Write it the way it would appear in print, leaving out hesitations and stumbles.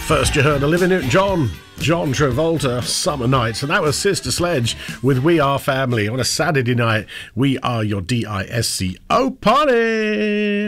First you heard Olivia Newton-John, John Travolta, Summer Nights, and that was Sister Sledge with We Are Family on a Saturday night. We are your DISCO party.